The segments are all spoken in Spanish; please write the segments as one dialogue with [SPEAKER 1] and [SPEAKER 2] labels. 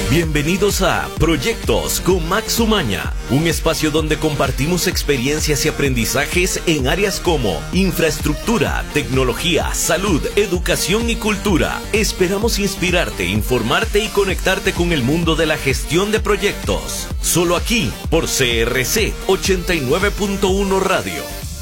[SPEAKER 1] Bienvenidos a Proyectos con Max Umaña, un espacio donde compartimos experiencias y aprendizajes en áreas como infraestructura, tecnología, salud, educación y cultura. Esperamos inspirarte, informarte y conectarte con el mundo de la gestión de proyectos. Solo aquí por CRC 89.1 Radio.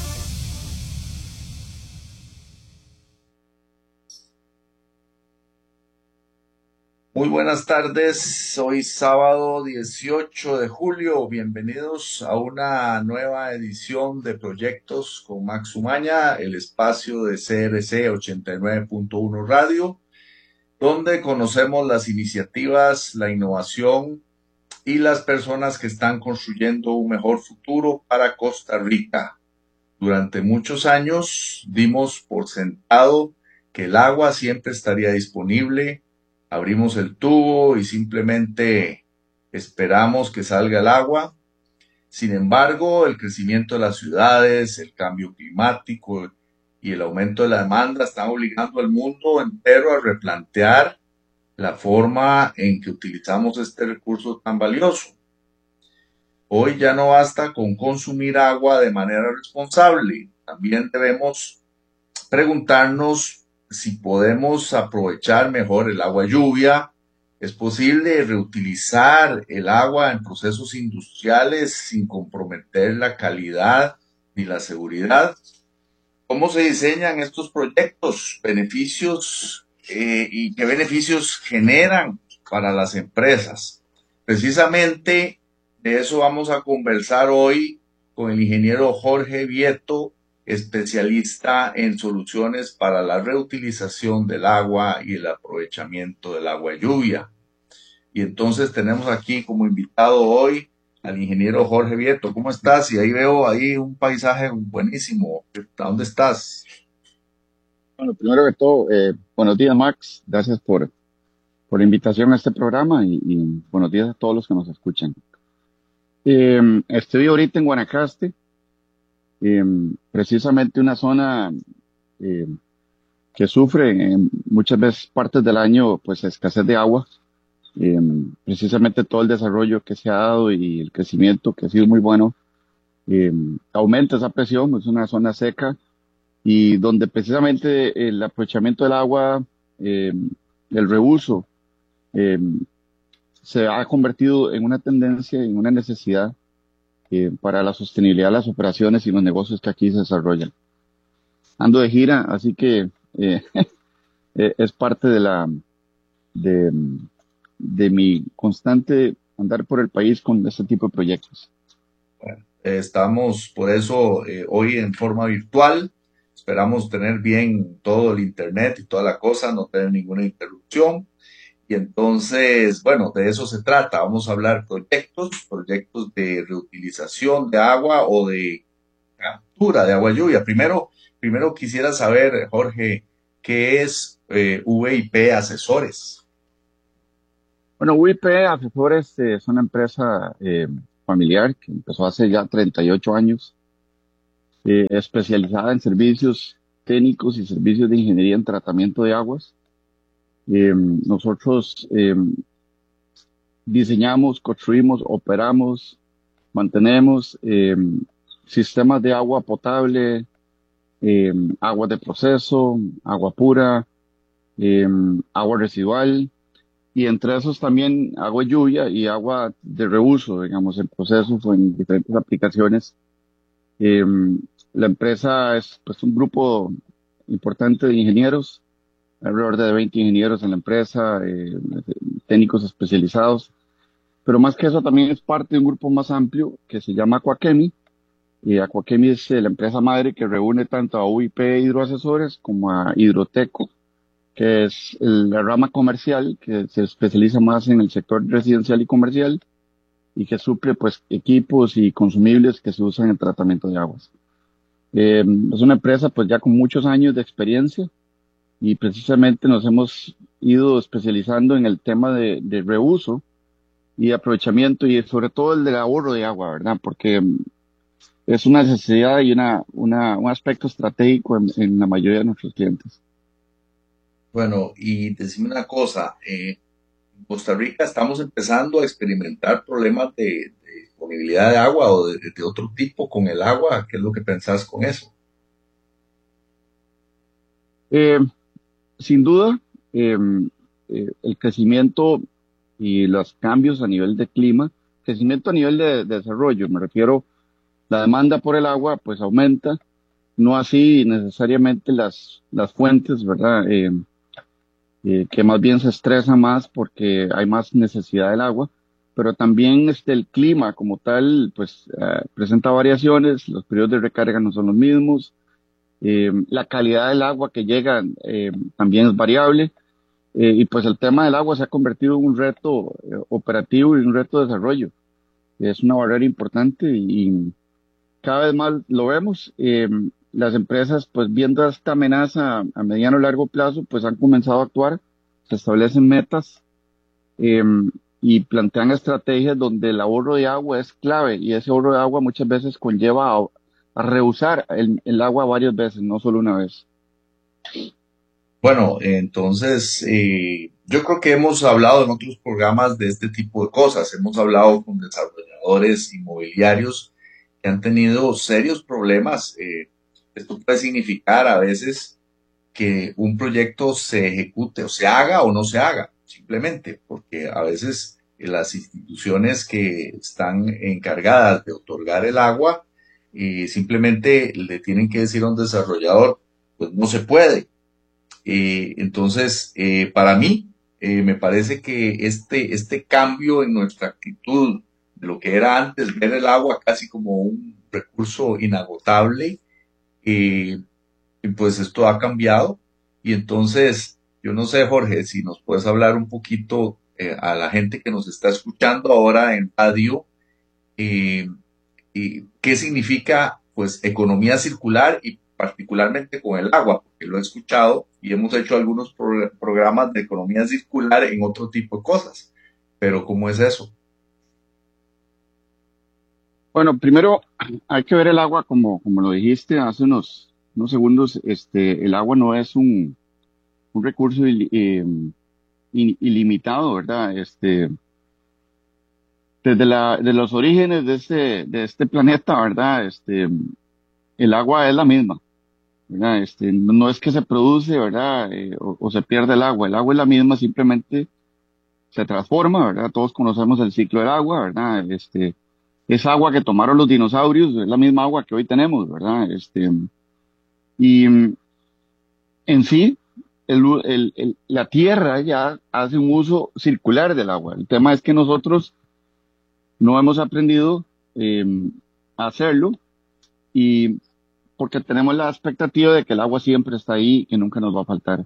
[SPEAKER 2] Muy buenas tardes, hoy sábado 18 de julio, bienvenidos a una nueva edición de Proyectos con Max Umaña, el espacio de CRC 89.1 Radio, donde conocemos las iniciativas, la innovación y las personas que están construyendo un mejor futuro para Costa Rica. Durante muchos años dimos por sentado que el agua siempre estaría disponible. Abrimos el tubo y simplemente esperamos que salga el agua. Sin embargo, el crecimiento de las ciudades, el cambio climático y el aumento de la demanda están obligando al mundo entero a replantear la forma en que utilizamos este recurso tan valioso. Hoy ya no basta con consumir agua de manera responsable. También debemos preguntarnos si podemos aprovechar mejor el agua lluvia. Es posible reutilizar el agua en procesos industriales sin comprometer la calidad ni la seguridad. ¿Cómo se diseñan estos proyectos? Beneficios y qué beneficios generan para las empresas. Precisamente de eso vamos a conversar hoy con el ingeniero Jorge Vieto, especialista en soluciones para la reutilización del agua y el aprovechamiento del agua de lluvia. Y entonces tenemos aquí como invitado hoy al ingeniero Jorge Vieto. ¿Cómo estás? Y ahí veo ahí un paisaje buenísimo. ¿Dónde estás?
[SPEAKER 3] Bueno, primero que todo, buenos días, Max. Gracias por la invitación a este programa y buenos días a todos los que nos escuchan. Estoy ahorita en Guanacaste, precisamente una zona que sufre en muchas veces partes del año pues escasez de agua. Precisamente todo el desarrollo que se ha dado y el crecimiento que ha sido muy bueno aumenta esa presión. Es una zona seca y donde precisamente el aprovechamiento del agua, el reuso, se ha convertido en una tendencia, en una necesidad para la sostenibilidad de las operaciones y los negocios que aquí se desarrollan. Ando de gira, así que es parte de mi constante andar por el país con este tipo de proyectos.
[SPEAKER 2] Bueno, estamos por eso hoy en forma virtual. Esperamos tener bien todo el internet y toda la cosa, no tener ninguna interrupción. Y entonces, bueno, de eso se trata. Vamos a hablar proyectos de reutilización de agua o de captura de agua lluvia. Primero quisiera saber, Jorge, ¿qué es VIP Asesores?
[SPEAKER 3] Bueno, VIP Asesores es una empresa familiar que empezó hace ya 38 años, especializada en servicios técnicos y servicios de ingeniería en tratamiento de aguas. Nosotros diseñamos, construimos, operamos, mantenemos sistemas de agua potable, agua de proceso, agua pura, agua residual, y entre esos también agua de lluvia y agua de reuso, digamos, en procesos o en diferentes aplicaciones. La empresa es pues un grupo importante de ingenieros, alrededor de 20 ingenieros en la empresa, técnicos especializados, pero más que eso también es parte de un grupo más amplio que se llama Aquakemi. Aquakemi es la empresa madre que reúne tanto a UIP Hidroasesores como a Hidroteco, que es la rama comercial que se especializa más en el sector residencial y comercial y que suple pues equipos y consumibles que se usan en el tratamiento de aguas. Es una empresa pues ya con muchos años de experiencia y precisamente nos hemos ido especializando en el tema de reuso y aprovechamiento y sobre todo el del ahorro de agua, ¿verdad? Porque es una necesidad y un aspecto estratégico en la mayoría de nuestros clientes.
[SPEAKER 2] Bueno, y decime una cosa, En Costa Rica estamos empezando a experimentar problemas de disponibilidad de agua o de otro tipo con el agua. ¿Qué es lo que pensás con eso?
[SPEAKER 3] Eh, Sin duda, eh, el crecimiento y los cambios a nivel de clima, crecimiento a nivel de desarrollo, me refiero, la demanda por el agua pues aumenta, no así necesariamente las fuentes, ¿verdad? Que más bien se estresa más porque hay más necesidad del agua, pero también el clima como tal, pues presenta variaciones, los periodos de recarga no son los mismos, la calidad del agua que llega también es variable, y pues el tema del agua se ha convertido en un reto operativo y un reto de desarrollo. Es una barrera importante y cada vez más lo vemos. Las empresas, pues viendo esta amenaza a mediano o largo plazo, pues han comenzado a actuar, se establecen metas eh, y plantean estrategias donde el ahorro de agua es clave y ese ahorro de agua muchas veces conlleva a reusar el agua varias veces, no solo una vez.
[SPEAKER 2] Bueno, entonces yo creo que hemos hablado en otros programas de este tipo de cosas. Hemos hablado con desarrolladores inmobiliarios que han tenido serios problemas. Esto puede significar a veces que un proyecto se ejecute o se haga o no se haga, simplemente, porque a veces las instituciones que están encargadas de otorgar el agua simplemente le tienen que decir a un desarrollador, pues no se puede. Entonces, para mí, me parece que este cambio en nuestra actitud de lo que era antes, ver el agua casi como un recurso inagotable, eh, y pues esto ha cambiado. Y entonces, yo no sé, Jorge, si nos puedes hablar un poquito a la gente que nos está escuchando ahora en radio, eh, y qué significa pues economía circular y particularmente con el agua, porque lo he escuchado y hemos hecho algunos programas de economía circular en otro tipo de cosas. Pero ¿cómo es eso?
[SPEAKER 3] Bueno, primero hay que ver el agua como lo dijiste hace unos segundos, el agua no es un recurso ilimitado, ¿verdad? De los orígenes de este planeta, ¿verdad? El agua es la misma, ¿verdad? No es que se produce, ¿verdad? O se pierde el agua es la misma, simplemente se transforma, ¿verdad? Todos conocemos el ciclo del agua, ¿verdad? Es agua que tomaron los dinosaurios, es la misma agua que hoy tenemos, ¿verdad? Y en sí, la Tierra ya hace un uso circular del agua. El tema es que nosotros no hemos aprendido eh, a hacerlo y porque tenemos la expectativa de que el agua siempre está ahí y nunca nos va a faltar.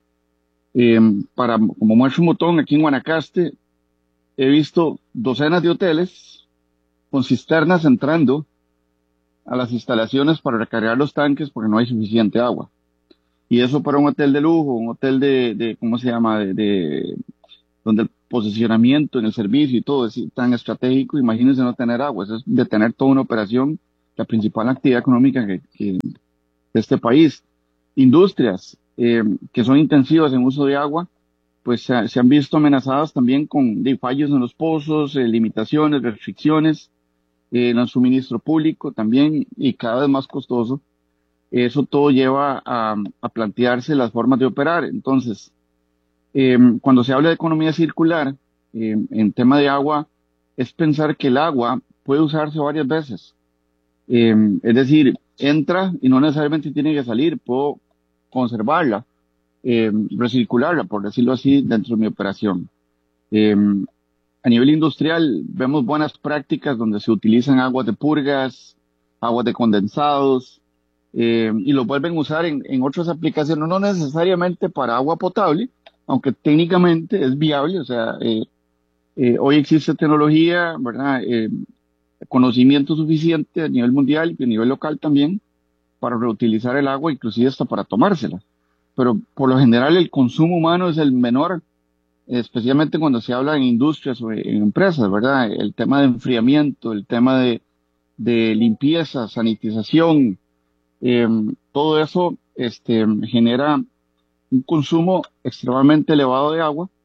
[SPEAKER 3] Como muestra un botón, aquí en Guanacaste he visto docenas de hoteles con cisternas entrando a las instalaciones para recargar los tanques porque no hay suficiente agua. Y eso para un hotel de lujo, un hotel ¿cómo se llama? Donde el posicionamiento en el servicio y todo es tan estratégico, imagínense no tener agua, eso es detener toda una operación, la principal actividad económica de este país. Industrias que son intensivas en uso de agua, pues se han visto amenazadas también con fallos en los pozos, limitaciones, restricciones en el suministro público también y cada vez más costoso. Eso todo lleva a plantearse las formas de operar. Entonces, cuando se habla de economía circular, en tema de agua, es pensar que el agua puede usarse varias veces. Es decir, entra y no necesariamente tiene que salir, puedo conservarla, recircularla, por decirlo así, dentro de mi operación. Eh, a nivel industrial, vemos buenas prácticas donde se utilizan aguas de purgas, aguas de condensados, y los vuelven a usar en otras aplicaciones, no necesariamente para agua potable, aunque técnicamente es viable, o sea, hoy existe tecnología, ¿verdad? Conocimiento suficiente a nivel mundial y a nivel local también para reutilizar el agua, inclusive hasta para tomársela. Pero por lo general el consumo humano es el menor, especialmente cuando se habla en industrias o en empresas, ¿verdad? El tema de enfriamiento, el tema de limpieza, sanitización, eh, todo eso genera un consumo extremadamente elevado de agua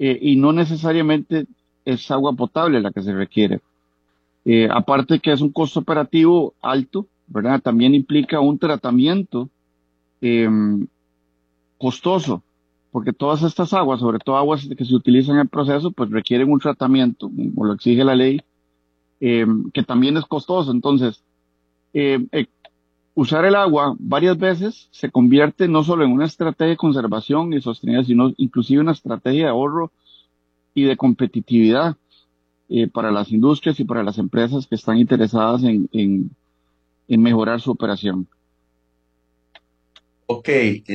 [SPEAKER 3] y no necesariamente es agua potable la que se requiere. Aparte que es un costo operativo alto, ¿verdad? También implica un tratamiento eh, costoso, porque todas estas aguas, sobre todo aguas que se utilizan en el proceso, pues requieren un tratamiento, como lo exige la ley, que también es costoso. Entonces, eh, eh, usar el agua varias veces se convierte no solo en una estrategia de conservación y sostenibilidad, sino inclusive una estrategia de ahorro y de competitividad para las industrias y para las empresas que están interesadas en mejorar su operación.
[SPEAKER 2] Ok,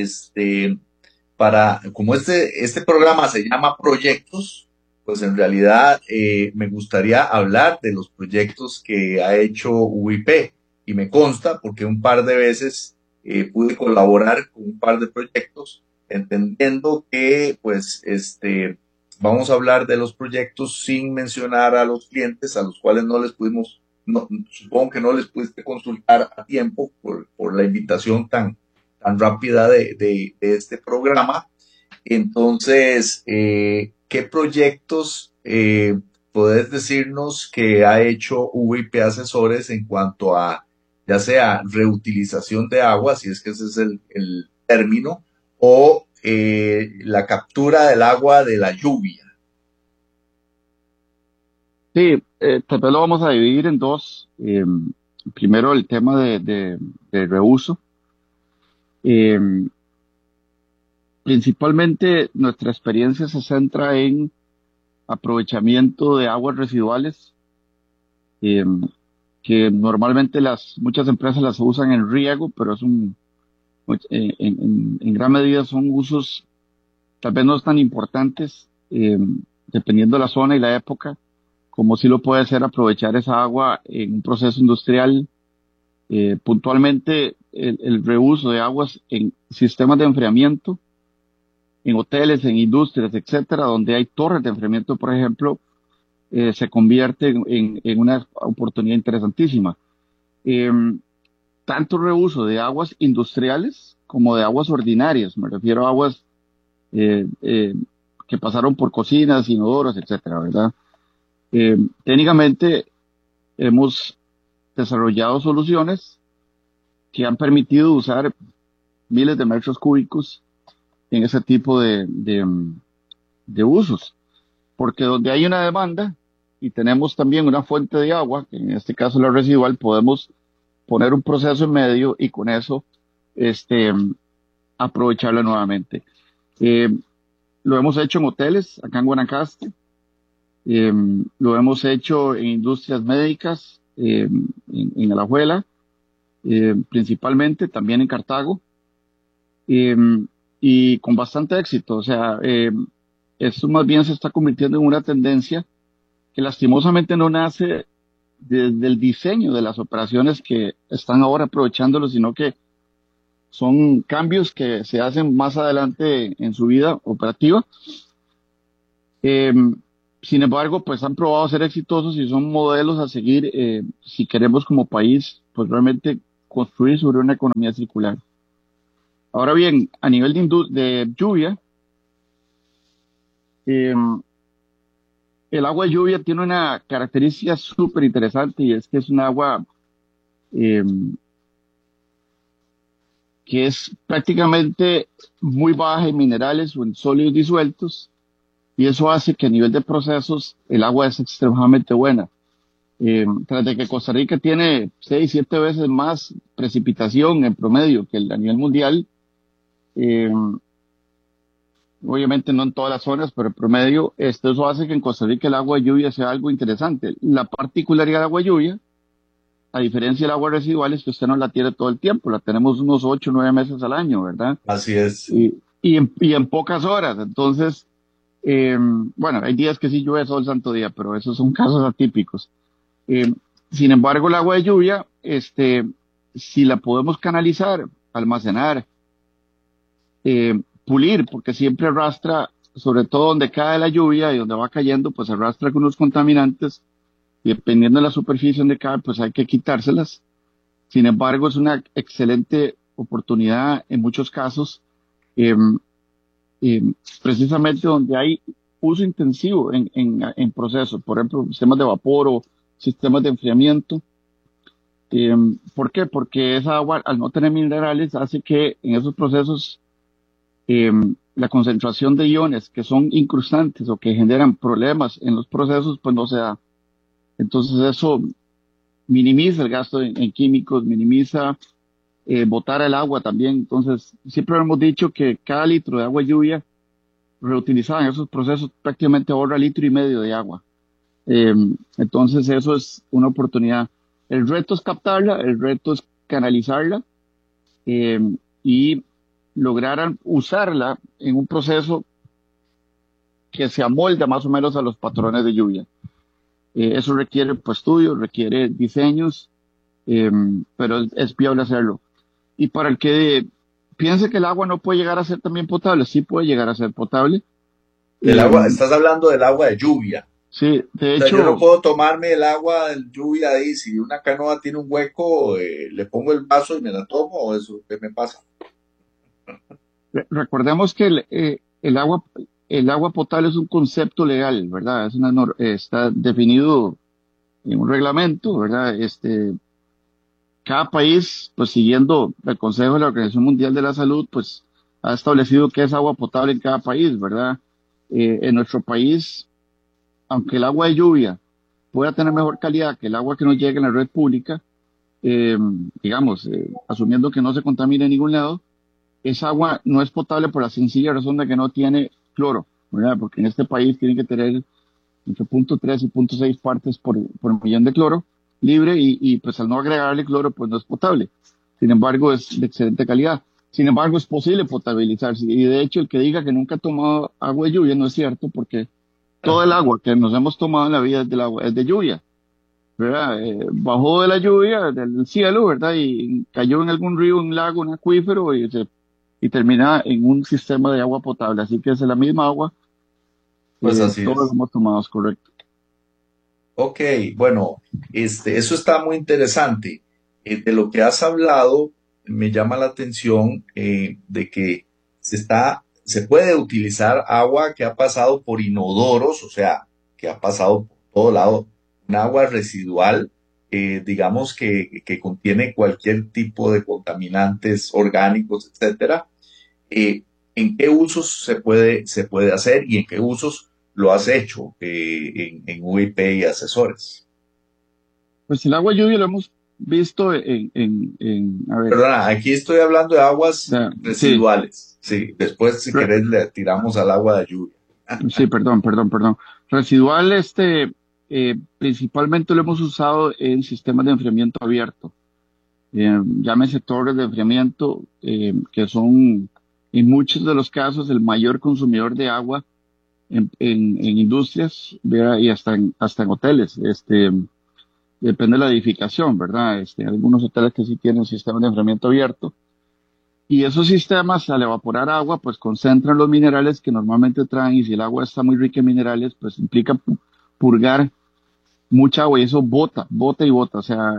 [SPEAKER 2] como este programa se llama Proyectos, pues en realidad me gustaría hablar de los proyectos que ha hecho UIP y me consta porque un par de veces pude colaborar con un par de proyectos, entendiendo que pues vamos a hablar de los proyectos sin mencionar a los clientes a los cuales no les pudimos, no, supongo que no les pudiste consultar a tiempo por la invitación tan rápida de este programa. Entonces, ¿qué proyectos podés decirnos que ha hecho UIP Asesores en cuanto a ya sea reutilización de agua, si es que ese es el término, o la captura del agua de la lluvia?
[SPEAKER 3] Sí, tal vez lo vamos a dividir en dos. Primero el tema de reuso. Eh, Principalmente nuestra experiencia se centra en aprovechamiento de aguas residuales, eh, que normalmente muchas empresas las usan en riego, pero en gran medida son usos tal vez no tan importantes, dependiendo de la zona y la época, como si lo puede ser aprovechar esa agua en un proceso industrial. Puntualmente el reuso de aguas en sistemas de enfriamiento, en hoteles, en industrias, etcétera, donde hay torres de enfriamiento, por ejemplo, se convierte en una oportunidad interesantísima. Eh, Tanto reuso de aguas industriales como de aguas ordinarias, me refiero a aguas eh, eh, que pasaron por cocinas, inodoros, etcétera, ¿verdad? Técnicamente hemos desarrollado soluciones que han permitido usar miles de metros cúbicos en ese tipo de usos, porque donde hay una demanda y tenemos también una fuente de agua, que en este caso la residual, podemos poner un proceso en medio y con eso este, aprovecharla nuevamente. Eh, lo hemos hecho en hoteles, acá en Guanacaste, lo hemos hecho en industrias médicas, en Alajuela, principalmente, también en Cartago, eh, y con bastante éxito. O sea, esto más bien se está convirtiendo en una tendencia que lastimosamente no nace desde el diseño de las operaciones que están ahora aprovechándolo, sino que son cambios que se hacen más adelante en su vida operativa. Eh, Sin embargo, pues han probado ser exitosos y son modelos a seguir si queremos como país, pues realmente construir sobre una economía circular. Ahora bien, a nivel de lluvia, eh, el agua de lluvia tiene una característica súper interesante y es que es un agua eh, que es prácticamente muy baja en minerales o en sólidos disueltos y eso hace que a nivel de procesos el agua es extremadamente buena. Tras de que Costa Rica tiene 6, 7 veces más precipitación en promedio que a nivel mundial, eh, obviamente no en todas las zonas, pero en promedio, eso hace que en Costa Rica el agua de lluvia sea algo interesante. La particularidad del agua de lluvia, a diferencia del agua residual, es que usted no la tiene todo el tiempo, la tenemos unos 8 o 9 meses al año, ¿verdad?
[SPEAKER 2] Así es.
[SPEAKER 3] Y en pocas horas. Entonces, bueno, hay días que sí llueve todo el santo día, pero esos son casos atípicos. Eh, Sin embargo, el agua de lluvia, si la podemos canalizar, almacenar, pulir, porque siempre arrastra, sobre todo donde cae la lluvia y donde va cayendo, pues arrastra algunos contaminantes y dependiendo de la superficie donde cae, pues hay que quitárselas. Sin embargo, es una excelente oportunidad en muchos casos, eh, precisamente donde hay uso intensivo en procesos, por ejemplo, sistemas de vapor o sistemas de enfriamiento. ¿Por qué? Porque esa agua, al no tener minerales, hace que en esos procesos la concentración de iones que son incrustantes o que generan problemas en los procesos, pues no se da. Entonces eso minimiza el gasto en químicos, minimiza botar el agua también. Entonces, siempre hemos dicho que cada litro de agua lluvia reutilizada en esos procesos prácticamente ahorra litro y medio de agua. Eh, entonces, eso es una oportunidad. El reto es captarla, el reto es canalizarla eh, y lograr usarla en un proceso que se amolda más o menos a los patrones de lluvia. Eso requiere pues, estudios, requiere diseños, eh, pero es viable hacerlo. Y para el que piense que el agua no puede llegar a ser también potable, sí puede llegar a ser potable.
[SPEAKER 2] El
[SPEAKER 3] Eh,
[SPEAKER 2] agua, estás hablando del agua de lluvia.
[SPEAKER 3] sí, de
[SPEAKER 2] O sea, yo no
[SPEAKER 3] hecho,
[SPEAKER 2] puedo tomarme el agua de lluvia ahí. Si una canoa tiene un hueco, le pongo el vaso y me la tomo, o eso, ¿qué me pasa?
[SPEAKER 3] recordemos que el agua potable es un concepto legal, ¿verdad? Está definido en un reglamento, ¿verdad? Cada país, pues siguiendo el Consejo de la Organización Mundial de la Salud, pues ha establecido qué es agua potable en cada país, ¿verdad? En nuestro país, aunque el agua de lluvia pueda tener mejor calidad que el agua que nos llega en la red pública, eh, digamos, asumiendo que no se contamina en ningún lado, esa agua no es potable por la sencilla razón de que no tiene cloro, ¿verdad? Porque en este país tienen que tener entre 0,3 y 0,6 partes por millón de cloro libre pues al no agregarle cloro pues no es potable. Sin embargo es de excelente calidad. Sin embargo es posible potabilizarse y de hecho el que diga que nunca ha tomado agua de lluvia no es cierto porque todo el agua que nos hemos tomado en la vida es de lluvia, ¿verdad? Bajó de la lluvia del cielo, ¿verdad? Y cayó en algún río, un lago, un acuífero y termina en un sistema de agua potable. Así que es la misma agua,
[SPEAKER 2] Pues así
[SPEAKER 3] todos lo
[SPEAKER 2] es.
[SPEAKER 3] hemos tomado, es correcto.
[SPEAKER 2] Ok, bueno, eso está muy interesante. De lo que has hablado, me llama la atención de que se puede utilizar agua que ha pasado por inodoros, o sea, que ha pasado por todo lado, un agua residual, digamos que contiene cualquier tipo de contaminantes orgánicos, etcétera. ¿En qué usos se puede hacer y en qué usos lo has hecho en UIP y asesores?
[SPEAKER 3] Pues el agua lluvia lo hemos visto a ver,
[SPEAKER 2] Perdona, aquí estoy hablando de
[SPEAKER 3] o
[SPEAKER 2] aguas
[SPEAKER 3] sea, sí,
[SPEAKER 2] residuales. Sí, después si
[SPEAKER 3] re-
[SPEAKER 2] querés le tiramos al agua de lluvia.
[SPEAKER 3] sí, perdón. Residual, principalmente lo hemos usado en sistemas de enfriamiento abierto. Llámese torres de enfriamiento, que son en muchos de los casos el mayor consumidor de agua en industrias, ¿verdad? Y hasta en hoteles. Depende de la edificación, ¿verdad? Algunos hoteles que sí tienen sistemas de enfriamiento abierto. Y esos sistemas, al evaporar agua, pues concentran los minerales que normalmente traen, y si el agua está muy rica en minerales, pues implica purgar mucha agua y eso bota y bota. O sea,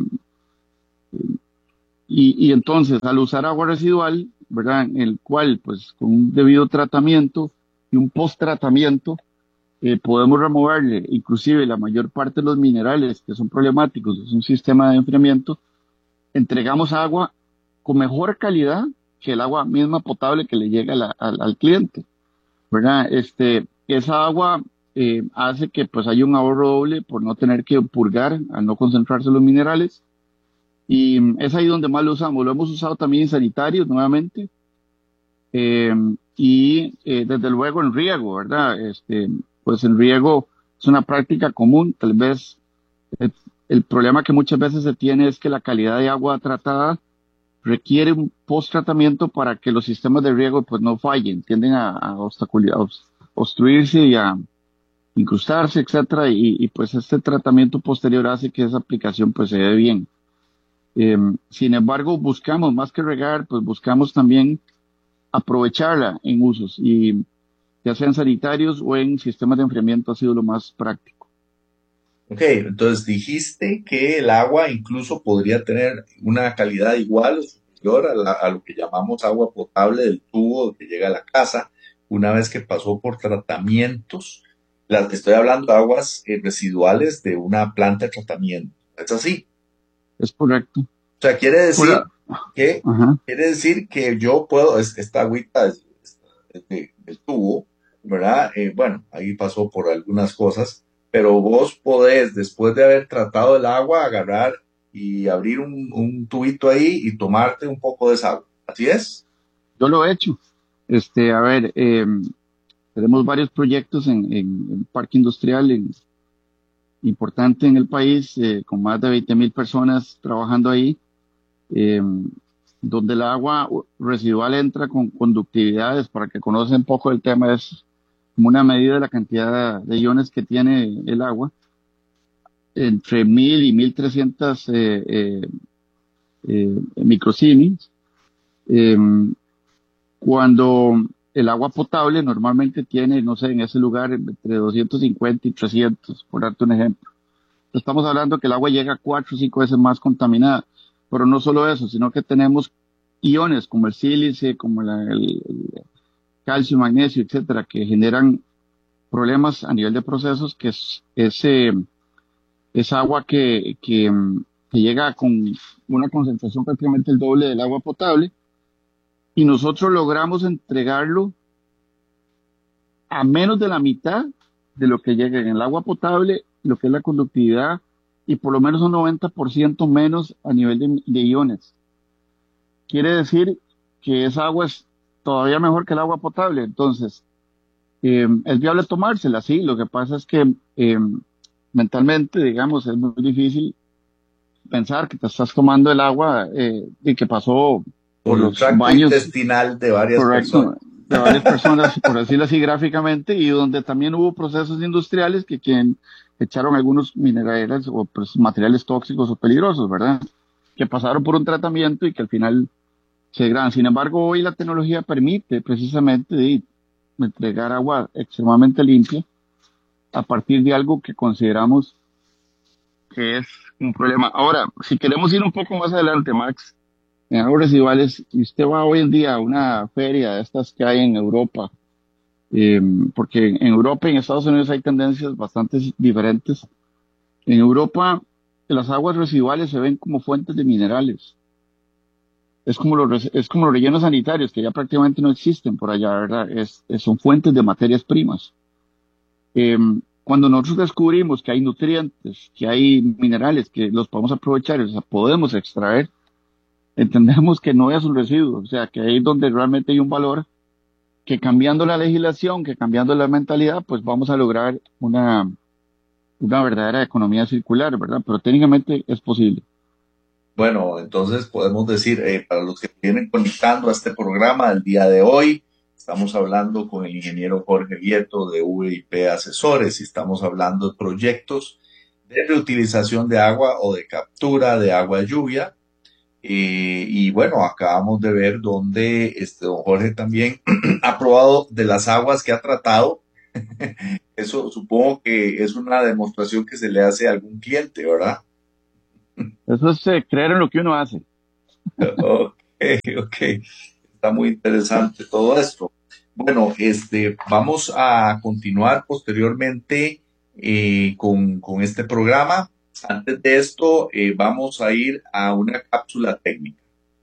[SPEAKER 3] y entonces, al usar agua residual, ¿verdad? En el cual, pues, con un debido tratamiento y un post-tratamiento, podemos removerle inclusive la mayor parte de los minerales que son problemáticos. Es un sistema de enfriamiento. Entregamos agua con mejor calidad que el agua misma potable que le llega al cliente, ¿verdad? Esa agua hace que pues haya un ahorro doble por no tener que purgar al no concentrarse los minerales y es ahí donde más lo usamos. Lo hemos usado también en sanitarios nuevamente eh, desde luego en riego, ¿verdad? Pues en riego es una práctica común, tal vez el, el problema que muchas veces se tiene es que la calidad de agua tratada requiere un post-tratamiento para que los sistemas de riego pues no fallen, tienden a obstruirse y a incrustarse, etcétera, pues este tratamiento posterior hace que esa aplicación pues se dé bien. Sin embargo, buscamos más que regar, pues buscamos también aprovecharla en usos y ya sean sanitarios o en sistemas de enfriamiento ha sido lo más práctico.
[SPEAKER 2] Ok, entonces dijiste que el agua incluso podría tener una calidad igual o superior a lo que llamamos agua potable del tubo que llega a la casa, una vez que pasó por tratamientos. Estoy hablando de aguas residuales de una planta de tratamiento. ¿Es así?
[SPEAKER 3] Es correcto.
[SPEAKER 2] O sea,
[SPEAKER 3] Pura- Ajá.
[SPEAKER 2] quiere decir que yo puedo, esta agüita es del tubo, ¿verdad? Bueno, ahí pasó por algunas cosas, pero vos podés, después de haber tratado el agua, agarrar y abrir un tubito ahí y tomarte un poco de esa agua. ¿Así es?
[SPEAKER 3] Yo lo he hecho. A ver, tenemos varios proyectos en un parque industrial importante en el país, con más de 20.000 personas trabajando ahí, eh, donde el agua residual entra con conductividades. Para que conozcan un poco el tema, es como una medida de la cantidad de iones que tiene el agua, entre 1.000 y 1.300 microsiemens. Eh, Cuando el agua potable normalmente tiene, no sé, en ese lugar entre 250 y 300, por darte un ejemplo. Estamos hablando que el agua llega 4 o 5 veces más contaminada. Pero no solo eso, sino que tenemos iones como el sílice, como el calcio, magnesio, etcétera, que generan problemas a nivel de procesos, que es agua que llega con una concentración prácticamente el doble del agua potable, y nosotros logramos entregarlo a menos de la mitad de lo que llega en el agua potable, lo que es la conductividad, y por lo menos un 90% menos a nivel de iones. Quiere decir que esa agua es todavía mejor que el agua potable. Entonces, es viable tomársela, sí. Lo que pasa es que mentalmente, digamos, es muy difícil pensar que te estás tomando el agua y que pasó por
[SPEAKER 2] Por el
[SPEAKER 3] los
[SPEAKER 2] tracto
[SPEAKER 3] baños.
[SPEAKER 2] intestinal de varias personas.
[SPEAKER 3] Correcto, de varias personas, por decirlo así gráficamente, y donde también hubo procesos industriales que quien echaron algunos minerales o pues, materiales tóxicos o peligrosos, ¿verdad? Que pasaron por un tratamiento y que al final se degradan. Sin embargo, hoy la tecnología permite precisamente entregar agua extremadamente limpia a partir de algo que consideramos que es un problema. Ahora, si queremos ir un poco más adelante, Max, en aguas residuales, y usted va hoy en día a una feria de estas que hay en Europa, eh, porque en Europa y en Estados Unidos hay tendencias bastante diferentes. En Europa, las aguas residuales se ven como fuentes de minerales. Es como los rellenos sanitarios, que ya prácticamente no existen por allá, ¿verdad? Son fuentes de materias primas. Eh, Cuando nosotros descubrimos que hay nutrientes, que hay minerales, que los podemos aprovechar, o sea, podemos extraer, entendemos que no es un residuo, o sea, que ahí es donde realmente hay un valor, que cambiando la legislación, que cambiando la mentalidad, pues vamos a lograr una verdadera economía circular, ¿verdad? Pero técnicamente es posible.
[SPEAKER 2] Bueno, entonces podemos decir, para los que vienen conectando a este programa del día de hoy, estamos hablando con el ingeniero Jorge Vieto de VIP Asesores y estamos hablando de proyectos de reutilización de agua o de captura de agua de lluvia. Y bueno, acabamos de ver donde don Jorge también ha probado de las aguas que ha tratado. Eso supongo que es una demostración que se le hace a algún cliente, ¿verdad?
[SPEAKER 3] Eso es creer en lo que uno hace.
[SPEAKER 2] Ok, ok. Está muy interesante todo esto. Bueno, vamos a continuar posteriormente con este programa. Antes de esto, vamos a ir a una cápsula técnica.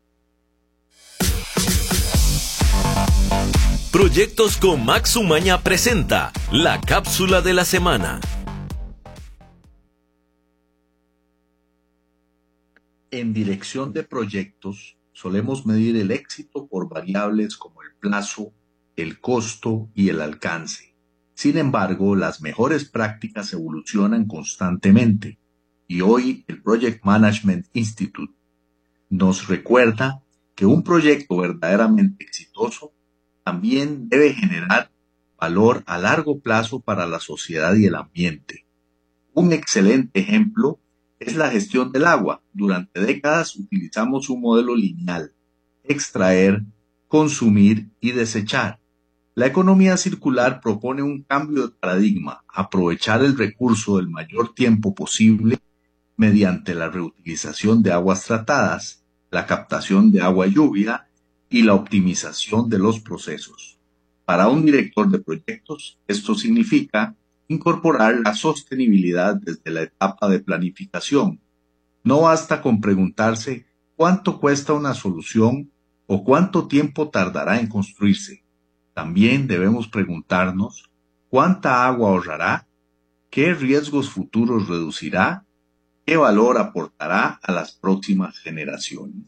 [SPEAKER 1] Proyectos con Max Umaña presenta la cápsula de la semana.
[SPEAKER 2] En dirección de proyectos, solemos medir el éxito por variables como el plazo, el costo y el alcance. Sin embargo, las mejores prácticas evolucionan constantemente y hoy el Project Management Institute nos recuerda que un proyecto verdaderamente exitoso también debe generar valor a largo plazo para la sociedad y el ambiente. Un excelente ejemplo es la gestión del agua. Durante décadas utilizamos un modelo lineal: extraer, consumir y desechar. La economía circular propone un cambio de paradigma: aprovechar el recurso el mayor tiempo posible mediante la reutilización de aguas tratadas, la captación de agua lluvia y la optimización de los procesos. Para un director de proyectos, esto significa incorporar la sostenibilidad desde la etapa de planificación. No basta con preguntarse cuánto cuesta una solución o cuánto tiempo tardará en construirse. También debemos preguntarnos cuánta agua ahorrará, qué riesgos futuros reducirá, qué valor aportará a las próximas generaciones.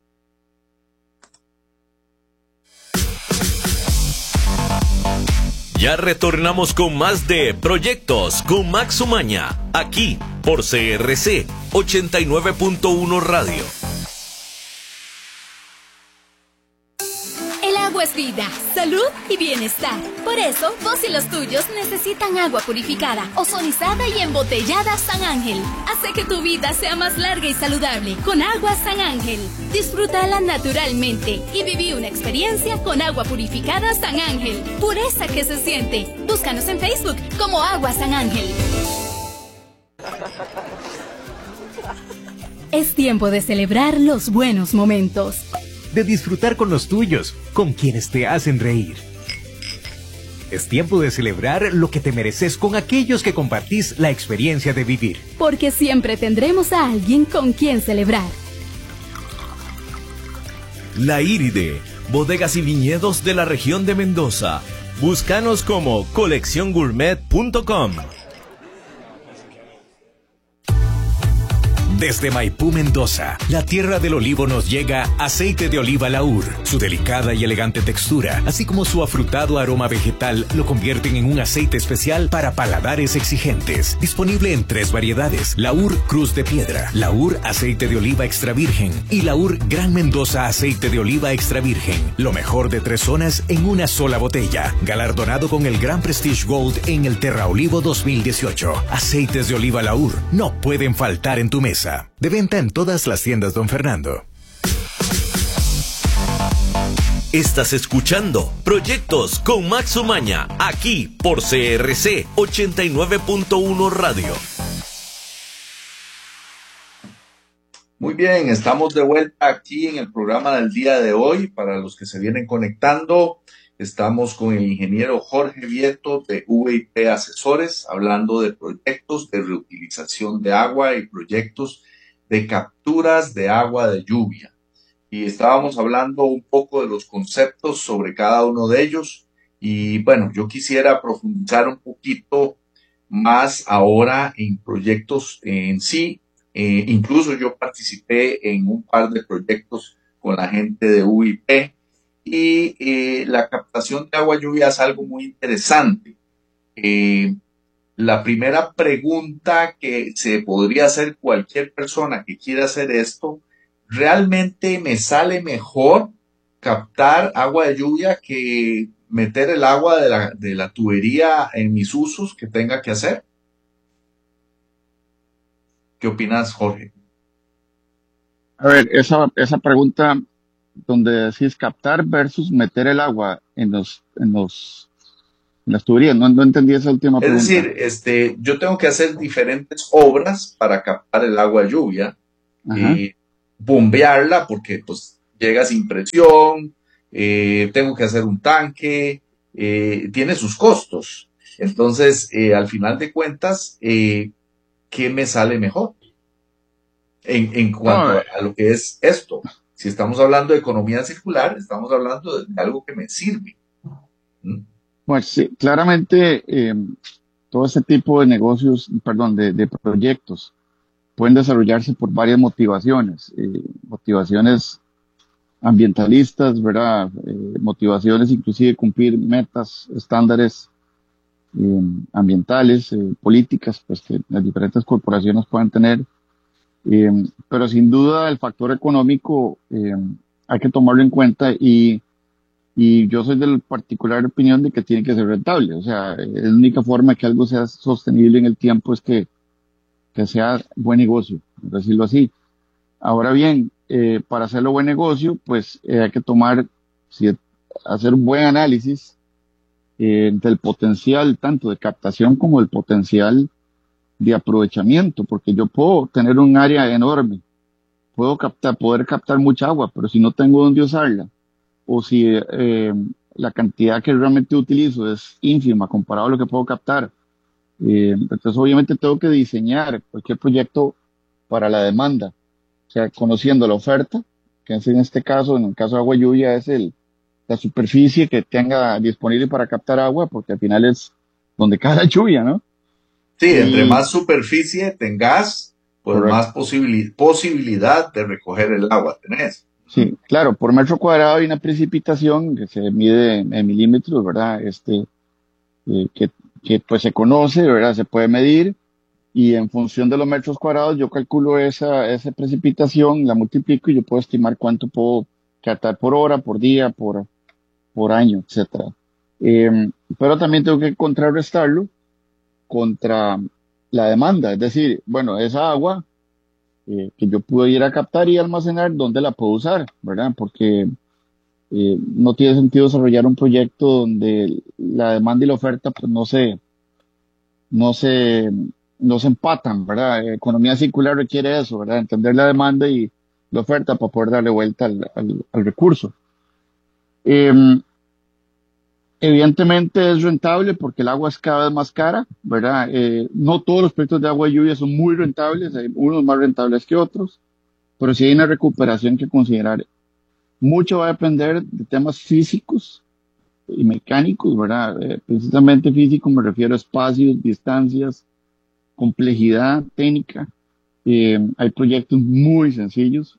[SPEAKER 1] Ya retornamos con más de Proyectos con Max Umaña, aquí por CRC 89.1 Radio.
[SPEAKER 4] El agua es vida, salud y bienestar. Por eso, vos y los tuyos necesitan agua purificada, ozonizada y embotellada San Ángel. Hace que tu vida sea más larga y saludable con agua San Ángel. Disfrútala naturalmente y viví una experiencia con agua purificada San Ángel. Pureza que se siente. Búscanos en Facebook como Agua San Ángel. Es tiempo de celebrar los buenos momentos.
[SPEAKER 5] De disfrutar con los tuyos, con quienes te hacen reír. Es tiempo de celebrar lo que te mereces con aquellos que compartís la experiencia de vivir.
[SPEAKER 4] Porque siempre tendremos a alguien con quien celebrar.
[SPEAKER 1] La Iride, bodegas y viñedos de la región de Mendoza. Búscanos como colecciongourmet.com.
[SPEAKER 5] Desde Maipú, Mendoza, la tierra del olivo, nos llega aceite de oliva Laur. Su delicada y elegante textura, así como su afrutado aroma vegetal, lo convierten en un aceite especial para paladares exigentes. Disponible en 3 variedades: Laur Cruz de Piedra, Laur Aceite de Oliva Extra Virgen y Laur Gran Mendoza Aceite de Oliva Extra Virgen. Lo mejor de 3 zonas en una sola botella. Galardonado con el Gran Prestige Gold en el Terra Olivo 2018. Aceites de oliva Laur no pueden faltar en tu mesa. De venta en todas las tiendas Don Fernando.
[SPEAKER 1] Estás escuchando Proyectos con Max Umaña, aquí por CRC 89.1 Radio.
[SPEAKER 2] Muy bien, estamos de vuelta aquí en el programa del día de hoy. Para los que se vienen conectando, estamos con el ingeniero Jorge Vieto de VIP Asesores, hablando de proyectos de reutilización de agua y proyectos de capturas de agua de lluvia. Y estábamos hablando un poco de los conceptos sobre cada uno de ellos. Y bueno, yo quisiera profundizar un poquito más ahora en proyectos en sí. Incluso yo participé en un par de proyectos con la gente de UIP. Y la captación de agua lluvia es algo muy interesante. La primera pregunta que se podría hacer cualquier persona que quiera hacer esto: ¿realmente me sale mejor captar agua de lluvia que meter el agua de la tubería en mis usos que tenga que hacer? ¿Qué opinas, Jorge?
[SPEAKER 3] A ver, esa pregunta donde decís captar versus meter el agua en las tuberías, no entendí esa última pregunta.
[SPEAKER 2] Es decir, yo tengo que hacer diferentes obras para captar el agua de lluvia.
[SPEAKER 3] Ajá.
[SPEAKER 2] Y bombearla porque pues llega sin presión, tengo que hacer un tanque, tiene sus costos. Entonces, al final de cuentas, ¿qué me sale mejor en cuanto a lo que es esto? Si estamos hablando de economía circular, estamos hablando de algo que me sirve.
[SPEAKER 3] Pues sí, claramente todo ese tipo de negocios, de proyectos pueden desarrollarse por varias motivaciones. Motivaciones ambientalistas, ¿verdad? Motivaciones inclusive de cumplir metas, estándares ambientales, políticas, pues que las diferentes corporaciones puedan tener. Pero sin duda el factor económico hay que tomarlo en cuenta y yo soy de la particular opinión de que tiene que ser rentable. O sea, la única forma que algo sea sostenible en el tiempo es que sea buen negocio, por decirlo así. Ahora bien, para hacerlo buen negocio, pues hay que hacer un buen análisis del potencial tanto de captación como del potencial de aprovechamiento, porque yo puedo tener un área enorme, poder captar mucha agua, pero si no tengo dónde usarla, o si la cantidad que realmente utilizo es ínfima comparado a lo que puedo captar. Entonces, obviamente, tengo que diseñar cualquier proyecto para la demanda, o sea, conociendo la oferta, que es en este caso, en el caso de agua y lluvia, es la superficie que tenga disponible para captar agua, porque al final es donde cae la lluvia, ¿no?
[SPEAKER 2] Sí, entre
[SPEAKER 3] Y,
[SPEAKER 2] más superficie tengas, pues
[SPEAKER 3] correcto.
[SPEAKER 2] más posibilidad de recoger el agua tenés.
[SPEAKER 3] Sí, claro, por metro cuadrado hay una precipitación que se mide en milímetros, ¿verdad? Eh, que, que pues se conoce, ¿verdad? Se puede medir y en función de los metros cuadrados yo calculo esa precipitación, la multiplico y yo puedo estimar cuánto puedo captar por hora, por día, por año, etcétera. Pero también tengo que contrarrestarlo contra la demanda, es decir, bueno, esa agua que yo puedo ir a captar y almacenar, ¿dónde la puedo usar? ¿Verdad? Porque no tiene sentido desarrollar un proyecto donde la demanda y la oferta pues no se, no se empatan, ¿verdad? Economía circular requiere eso, ¿verdad? Entender la demanda y la oferta para poder darle vuelta al recurso. Eh, Evidentemente es rentable porque el agua es cada vez más cara, ¿verdad? No todos los proyectos de agua y lluvia son muy rentables, hay unos más rentables que otros, pero sí hay una recuperación que considerar. Mucho va a depender de temas físicos y mecánicos, ¿verdad? Precisamente físico me refiero a espacios, distancias, complejidad técnica. Hay proyectos muy sencillos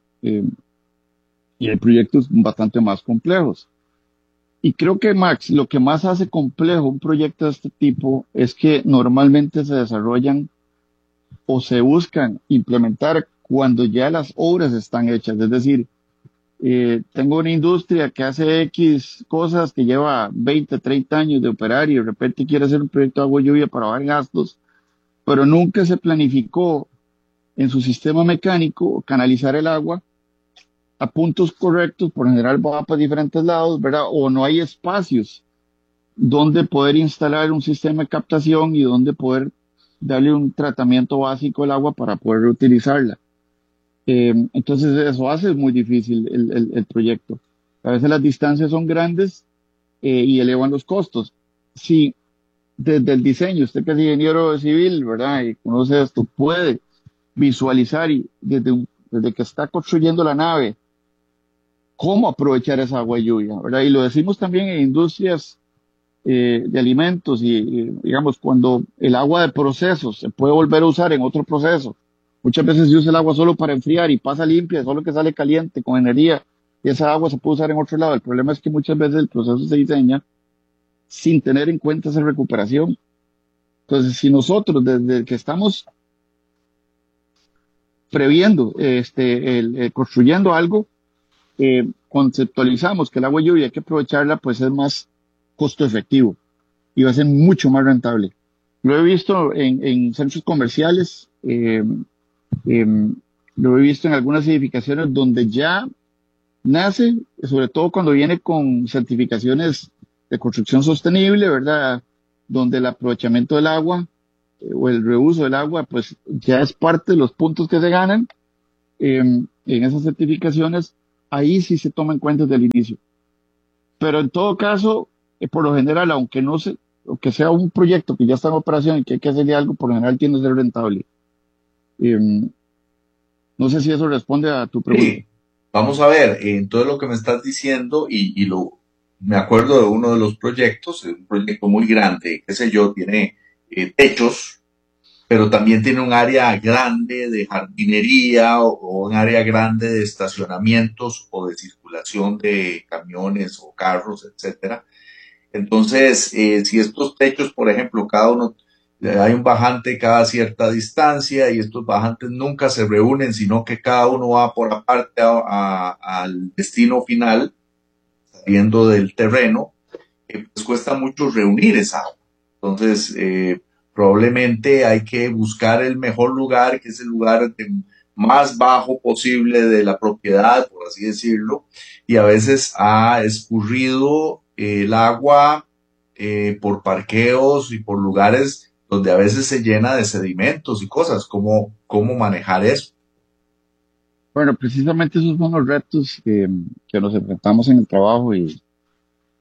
[SPEAKER 3] y hay proyectos bastante más complejos. Y creo que, Max, lo que más hace complejo un proyecto de este tipo es que normalmente se desarrollan o se buscan implementar cuando ya las obras están hechas. Es decir, tengo una industria que hace X cosas que lleva 20, 30 años de operar y de repente quiere hacer un proyecto de agua y lluvia para bajar gastos, pero nunca se planificó en su sistema mecánico canalizar el agua a puntos correctos, por general va para diferentes lados, ¿verdad? O no hay espacios donde poder instalar un sistema de captación y donde poder darle un tratamiento básico al agua para poder reutilizarla. Entonces eso hace muy difícil el proyecto. A veces las distancias son grandes y elevan los costos. Si desde el diseño, usted que es ingeniero civil, ¿verdad? Y conoce esto, puede visualizar y desde que está construyendo la nave, cómo aprovechar esa agua y lluvia, ¿verdad? Y lo decimos también en industrias de alimentos digamos, cuando el agua de procesos se puede volver a usar en otro proceso. Muchas veces se usa el agua solo para enfriar y pasa limpia, solo que sale caliente con energía y esa agua se puede usar en otro lado. El problema es que muchas veces el proceso se diseña sin tener en cuenta esa recuperación. Entonces, si nosotros desde que estamos previendo, construyendo algo, conceptualizamos que el agua y lluvia hay que aprovecharla, pues es más costo efectivo y va a ser mucho más rentable. Lo he visto en centros comerciales, lo he visto en algunas edificaciones donde ya nace, sobre todo cuando viene con certificaciones de construcción sostenible, ¿verdad? Donde el aprovechamiento del agua o el reuso del agua, pues ya es parte de los puntos que se ganan en esas certificaciones. Ahí sí se toma en cuenta desde el inicio. Pero en todo caso, por lo general, aunque sea un proyecto que ya está en operación y que hay que hacerle algo, por lo general tiende a ser rentable. No sé si eso responde a tu pregunta.
[SPEAKER 2] Sí, vamos a ver, en todo lo que me estás diciendo me acuerdo de uno de los proyectos, es un proyecto muy grande, qué sé yo, tiene techos, pero también tiene un área grande de jardinería o un área grande de estacionamientos o de circulación de camiones o carros, etcétera. Entonces, si estos techos, por ejemplo, cada uno, hay un bajante cada cierta distancia y estos bajantes nunca se reúnen, sino que cada uno va por aparte al destino final, saliendo del terreno, pues cuesta mucho reunir esa agua. Entonces, probablemente hay que buscar el mejor lugar, que es el lugar más bajo posible de la propiedad, por así decirlo, y a veces ha escurrido el agua por parqueos y por lugares donde a veces se llena de sedimentos y cosas. ¿Cómo manejar eso?
[SPEAKER 3] Bueno, precisamente esos son los retos que nos enfrentamos en el trabajo y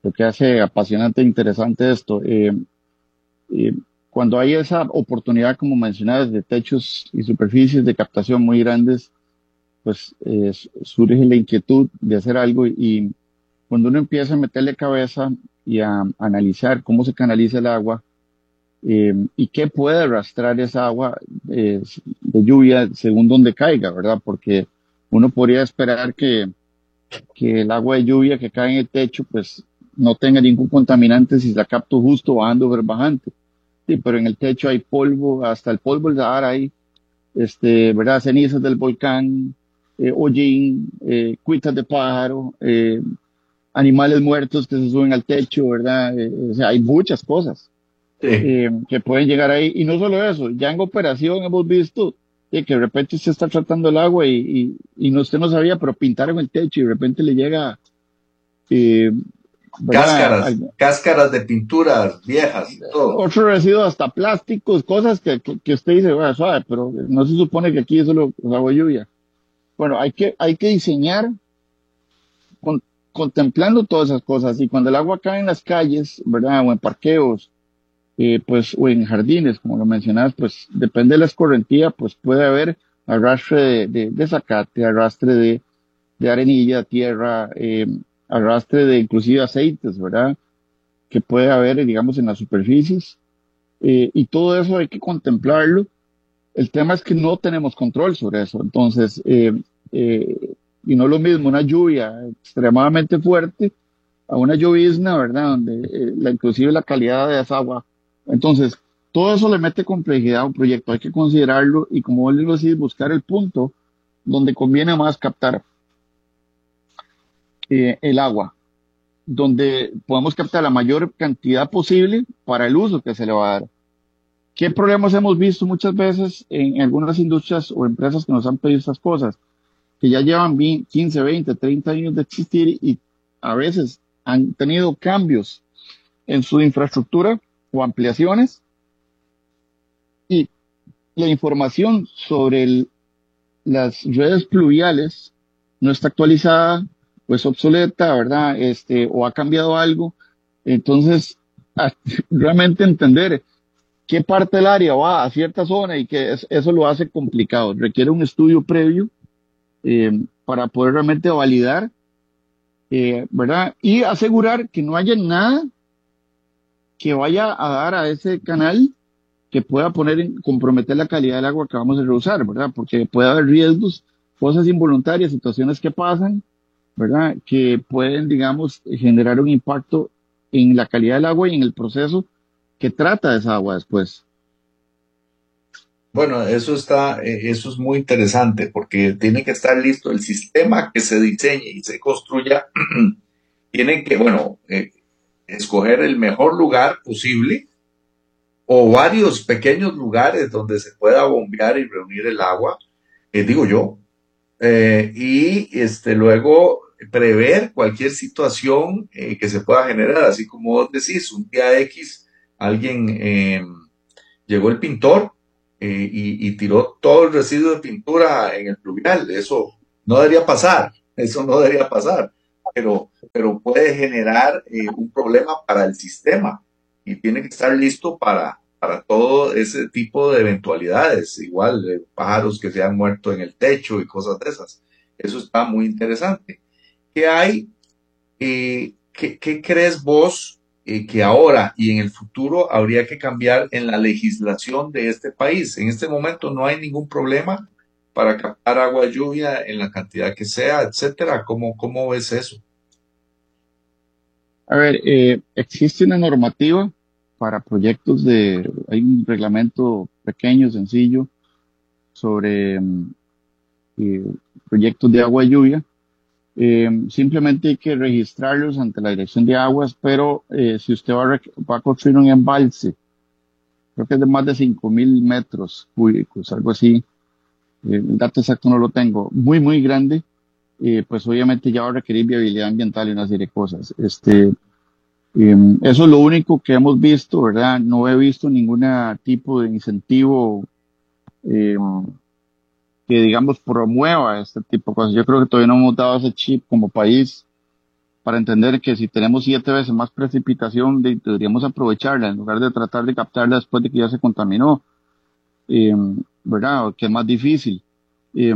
[SPEAKER 3] lo que hace apasionante e interesante esto. Cuando hay esa oportunidad, como mencionabas, de techos y superficies de captación muy grandes, pues surge la inquietud de hacer algo y cuando uno empieza a meterle cabeza y a analizar cómo se canaliza el agua y qué puede arrastrar esa agua de lluvia según donde caiga, ¿verdad? Porque uno podría esperar que el agua de lluvia que cae en el techo, pues no tenga ningún contaminante si la capto justo bajando o bajante. Sí, pero en el techo hay polvo, hasta el polvo del Sahara hay, ¿verdad? Cenizas del volcán, hollín, cuitas de pájaro, animales muertos que se suben al techo, ¿verdad? O sea, hay muchas cosas
[SPEAKER 2] Sí.
[SPEAKER 3] que pueden llegar ahí. Y no solo eso, ya en operación hemos visto que de repente se está tratando el agua y no, usted no sabía, pero pintaron el techo y de repente le llega, eh, ¿verdad?
[SPEAKER 2] Cáscaras de pinturas viejas y todo.
[SPEAKER 3] Otro residuo, hasta plásticos, cosas que usted dice, bueno, suave, pero no se supone que aquí eso lo agua de lluvia. Bueno, hay que diseñar con- contemplando todas esas cosas. Y cuando el agua cae en las calles, ¿verdad? O en parqueos, pues, o en jardines, como lo mencionabas, pues depende de la escorrentía, pues puede haber arrastre de zacate, arrastre de arenilla, tierra, arrastre de inclusive aceites, ¿verdad? Que puede haber, digamos, en las superficies. Y todo eso hay que contemplarlo. El tema es que no tenemos control sobre eso. Entonces, y no es lo mismo una lluvia extremadamente fuerte a una llovizna, ¿verdad? Donde inclusive la calidad de esa agua. Entonces, todo eso le mete complejidad a un proyecto. Hay que considerarlo y, como vos lo decís, buscar el punto donde conviene más captar el agua, donde podemos captar la mayor cantidad posible para el uso que se le va a dar. ¿Qué problemas hemos visto muchas veces en algunas industrias o empresas que nos han pedido estas cosas? Que ya llevan 15, 20, 30 años de existir y a veces han tenido cambios en su infraestructura o ampliaciones y la información sobre las redes pluviales no está actualizada o es obsoleta, ¿verdad? O ha cambiado algo. Entonces, realmente entender qué parte del área va a cierta zona y que eso lo hace complicado. Requiere un estudio previo para poder realmente validar, ¿verdad? Y asegurar que no haya nada que vaya a dar a ese canal que pueda comprometer la calidad del agua que vamos a reusar, ¿verdad? Porque puede haber riesgos, cosas involuntarias, situaciones que pasan, ¿verdad? Que pueden, digamos, generar un impacto en la calidad del agua y en el proceso que trata esa agua después.
[SPEAKER 2] Bueno, eso es muy interesante porque tiene que estar listo el sistema que se diseñe y se construya. Tiene que, bueno, escoger el mejor lugar posible o varios pequeños lugares donde se pueda bombear y reunir el agua, digo yo, y luego prever cualquier situación que se pueda generar, así como vos decís, un día X, alguien llegó el pintor y tiró todo el residuo de pintura en el pluvial. Eso no debería pasar, pero puede generar un problema para el sistema y tiene que estar listo para todo ese tipo de eventualidades, igual pájaros que se han muerto en el techo y cosas de esas. Eso está muy interesante. ¿Qué hay? ¿Qué crees vos que ahora y en el futuro habría que cambiar en la legislación de este país? En este momento no hay ningún problema para captar agua de lluvia en la cantidad que sea, etcétera. ¿Cómo ves eso?
[SPEAKER 3] A ver, existe una normativa para proyectos hay un reglamento pequeño, sencillo, sobre proyectos de agua y lluvia. Simplemente hay que registrarlos ante la Dirección de Aguas, pero si usted va a construir un embalse, creo que es de más de 5.000 metros cúbicos, algo así, el dato exacto no lo tengo, muy, muy grande, pues obviamente ya va a requerir viabilidad ambiental y una serie de cosas. Eso es lo único que hemos visto, ¿verdad? No he visto ningún tipo de incentivo eh, que, digamos, promueva este tipo de cosas. Yo creo que todavía no hemos dado ese chip como país para entender que si tenemos 7 veces más precipitación, deberíamos aprovecharla en lugar de tratar de captarla después de que ya se contaminó, eh, ¿verdad? Que es más difícil. Eh,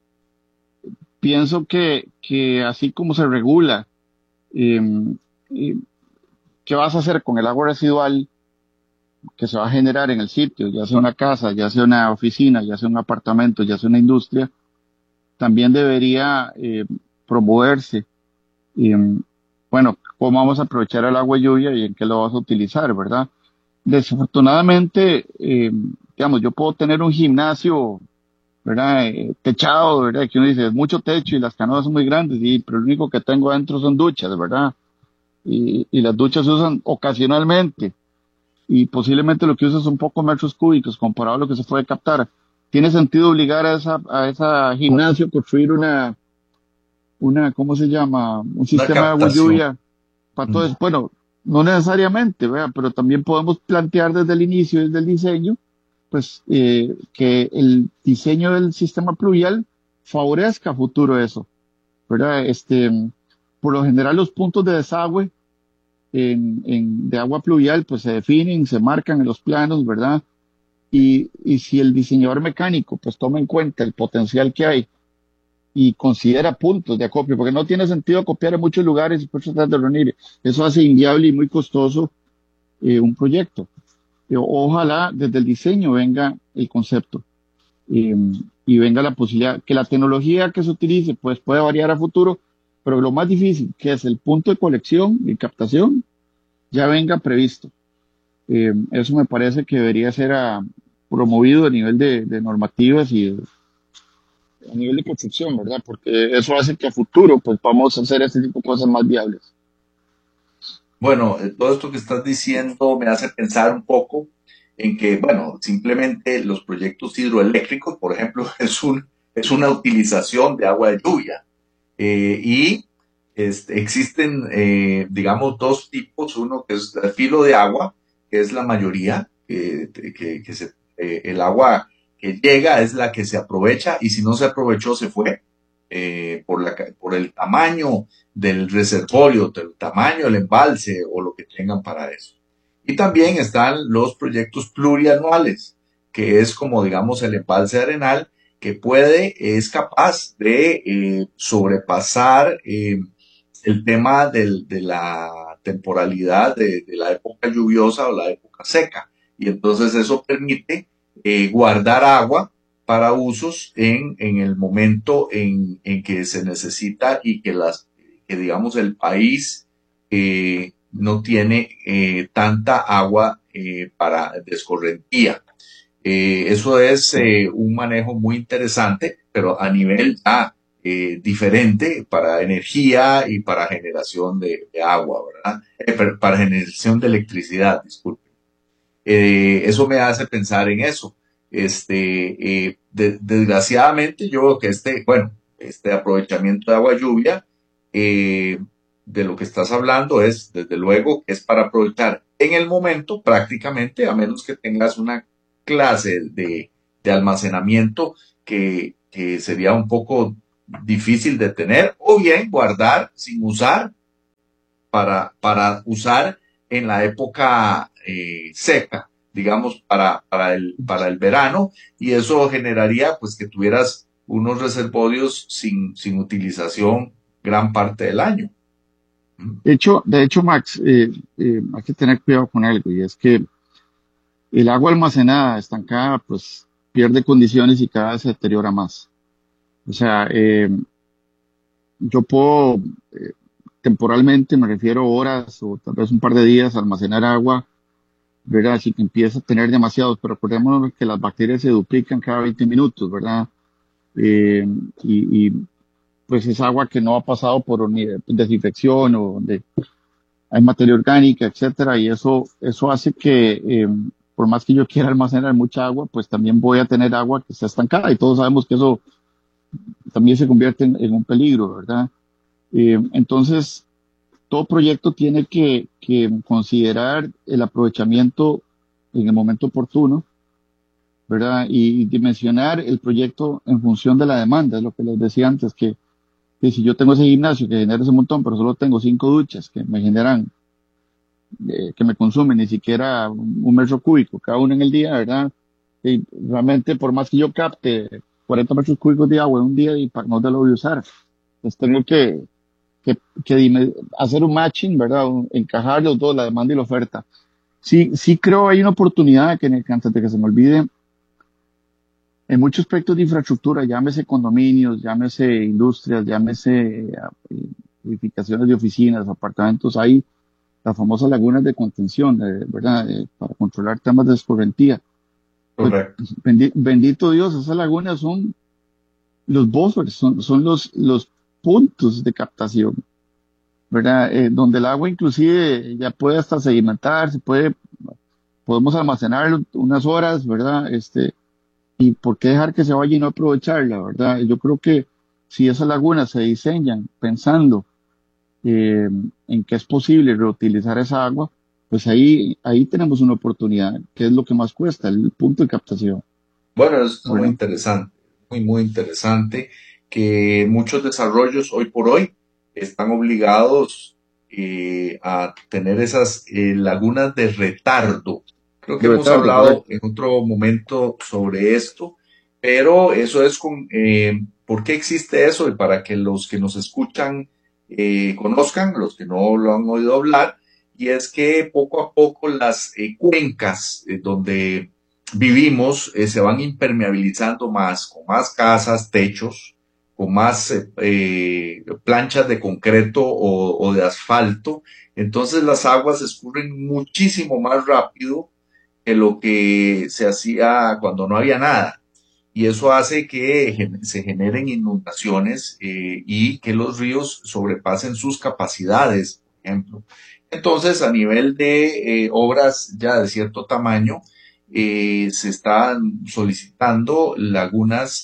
[SPEAKER 3] Pienso que así como se regula, eh, eh, ¿qué vas a hacer con el agua residual que se va a generar en el sitio, ya sea una casa, ya sea una oficina, ya sea un apartamento, ya sea una industria? También debería promoverse. eh, bueno, ¿cómo vamos a aprovechar el agua de lluvia y en qué lo vas a utilizar, verdad? Desafortunadamente, digamos, yo puedo tener un gimnasio, ¿verdad? Techado, ¿verdad? Que uno dice, es mucho techo y las canoas son muy grandes, y, pero lo único que tengo adentro son duchas, ¿verdad? Y las duchas se usan ocasionalmente y posiblemente lo que usa son pocos metros cúbicos comparado a lo que se puede captar. ¿Tiene sentido obligar a esa gimnasio a construir ¿cómo se llama? Un
[SPEAKER 2] Una
[SPEAKER 3] sistema de agua y
[SPEAKER 2] captación.
[SPEAKER 3] lluvia para todo eso? Bueno, no necesariamente, ¿verdad? Pero también podemos plantear desde el inicio, desde el diseño, pues que el diseño del sistema pluvial favorezca a futuro eso, ¿verdad? Por lo general los puntos de desagüe de agua pluvial pues se definen, se marcan en los planos, ¿verdad? Y si el diseñador mecánico pues toma en cuenta el potencial que hay y considera puntos de acopio, porque no tiene sentido acopiar en muchos lugares y después tratar de reunir. Eso hace inviable y muy costoso un proyecto. Ojalá desde el diseño venga el concepto eh, y venga la posibilidad que la tecnología que se utilice pues puede variar a futuro, pero lo más difícil, que es el punto de colección y captación, ya venga previsto. Eso me parece que debería ser promovido a nivel de normativas y a nivel de construcción, ¿verdad? Porque eso hace que a futuro pues vamos a hacer este tipo de cosas más viables.
[SPEAKER 2] Bueno, todo esto que estás diciendo me hace pensar un poco en que, bueno, simplemente los proyectos hidroeléctricos, por ejemplo, es una utilización de agua de lluvia. Y existen, digamos, dos tipos. Uno que es el filo de agua, que es la mayoría, el agua que llega es la que se aprovecha, y si no se aprovechó, se fue. Por el tamaño del reservorio, del tamaño del embalse o lo que tengan para eso. Y también están los proyectos plurianuales, que es como, digamos, el embalse Arenal, que es capaz de sobrepasar el tema de la temporalidad de la época lluviosa o la época seca. Y entonces eso permite guardar agua para usos en el momento en que se necesita, y que digamos el país no tiene tanta agua para descorrentía. Eso es un manejo muy interesante, pero a nivel ya diferente para energía y para generación de agua, ¿verdad? Para generación de electricidad, disculpe. Eso me hace pensar en eso. Desgraciadamente, yo creo que este aprovechamiento de agua lluvia, de lo que estás hablando es, desde luego, que es para aprovechar en el momento prácticamente, a menos que tengas una clase de almacenamiento que sería un poco difícil de tener, o bien guardar sin usar para usar en la época seca, digamos, para el verano, y eso generaría pues que tuvieras unos reservorios sin utilización gran parte del año.
[SPEAKER 3] De hecho, Max, hay que tener cuidado con algo, y es que el agua almacenada, estancada, pues pierde condiciones y cada vez se deteriora más. O sea, yo puedo temporalmente, me refiero a horas o tal vez un par de días, almacenar agua, ¿verdad? Así que empieza a tener demasiados, pero recordemos que las bacterias se duplican cada 20 minutos, ¿verdad? Eh, y pues es agua que no ha pasado por ni desinfección o donde hay materia orgánica, etcétera, y eso hace que por más que yo quiera almacenar mucha agua, pues también voy a tener agua que está estancada, y todos sabemos que eso también se convierte en un peligro, ¿verdad? Entonces, todo proyecto tiene que considerar el aprovechamiento en el momento oportuno, ¿verdad? Y dimensionar el proyecto en función de la demanda, es lo que les decía antes, que Y si yo tengo ese gimnasio que genera ese montón, pero solo tengo 5 duchas que me generan, que me consumen ni siquiera un metro cúbico cada una en el día, ¿verdad? Y realmente, por más que yo capte 40 metros cúbicos de agua en un día, y no te lo voy a usar. Entonces tengo que hacer un matching, ¿verdad? Encajar los dos, la demanda y la oferta. Sí, sí creo hay una oportunidad que antes de que se me olvide, en muchos proyectos de infraestructura, llámese condominios, llámese industrias, llámese edificaciones de oficinas, apartamentos, hay las famosas lagunas de contención, ¿verdad? Para controlar temas de escorrentía. Pues,
[SPEAKER 2] Correcto.
[SPEAKER 3] bendito Dios, esas lagunas son los buffers, son los puntos de captación, ¿verdad? Donde el agua inclusive ya puede hasta sedimentar, podemos almacenarlo unas horas, ¿verdad? Y por qué dejar que se vaya y no aprovecharla, ¿verdad? Yo creo que si esas lagunas se diseñan pensando en que es posible reutilizar esa agua, pues ahí tenemos una oportunidad, que es lo que más cuesta, el punto de captación.
[SPEAKER 2] Bueno, eso es muy
[SPEAKER 3] ¿Verdad?
[SPEAKER 2] interesante, muy interesante que muchos desarrollos hoy por hoy están obligados a tener esas lagunas de retardo. Creo que
[SPEAKER 3] De
[SPEAKER 2] hemos
[SPEAKER 3] retardo,
[SPEAKER 2] hablado
[SPEAKER 3] correcto.
[SPEAKER 2] en otro momento sobre esto, pero eso es ¿por qué existe eso? Y para que los que nos escuchan conozcan, los que no lo han oído hablar, y es que poco a poco las cuencas donde vivimos se van impermeabilizando más, con más casas, techos, con más planchas de concreto o de asfalto. Entonces las aguas escurren muchísimo más rápido que lo que se hacía cuando no había nada. Y eso hace que se generen inundaciones y que los ríos sobrepasen sus capacidades, por ejemplo. Entonces, a nivel de obras ya de cierto tamaño, se están solicitando lagunas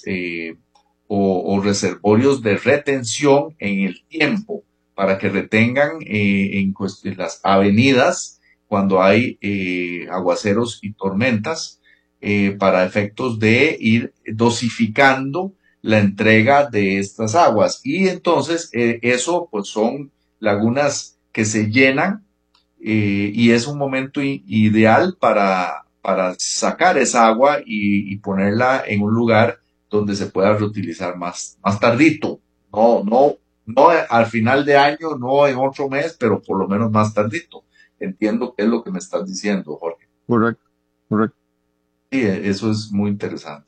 [SPEAKER 2] o reservorios de retención en el tiempo para que retengan en las avenidas cuando hay aguaceros y tormentas para efectos de ir dosificando la entrega de estas aguas. Y entonces eso pues son lagunas que se llenan y es un momento ideal para sacar esa agua y ponerla en un lugar donde se pueda reutilizar más tardito. No al final de año, no en otro mes, pero por lo menos más tardito. Entiendo qué es lo que me estás diciendo, Jorge.
[SPEAKER 3] Correcto, correcto.
[SPEAKER 2] Sí, eso es muy interesante.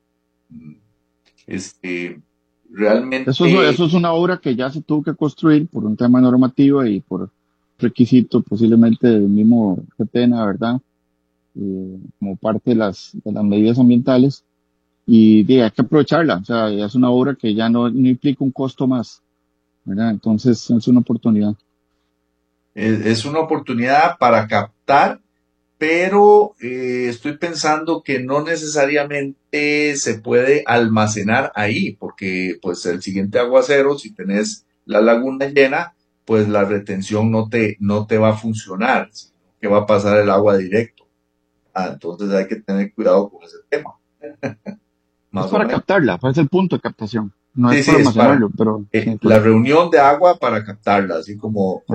[SPEAKER 2] Este, realmente,
[SPEAKER 3] Eso es una obra que ya se tuvo que construir por un tema normativo y por requisito posiblemente del mismo CETENA, ¿verdad? Como parte de las medidas ambientales. Hay que aprovecharla. O sea, es una obra que ya no implica un costo más, ¿verdad? Entonces es una oportunidad.
[SPEAKER 2] es una oportunidad para captar, pero estoy pensando que no necesariamente se puede almacenar ahí, porque pues el siguiente aguacero, si tenés la laguna llena, pues la retención no te va a funcionar, sino que va a pasar el agua directo. Entonces hay que tener cuidado con ese tema,
[SPEAKER 3] Es
[SPEAKER 2] más o
[SPEAKER 3] para
[SPEAKER 2] menos.
[SPEAKER 3] captarla, ese es el punto de captación. No es
[SPEAKER 2] Sí, sí,
[SPEAKER 3] para
[SPEAKER 2] es para
[SPEAKER 3] almacenarlo, pero sí,
[SPEAKER 2] la
[SPEAKER 3] correcto.
[SPEAKER 2] reunión de agua para captarla, así como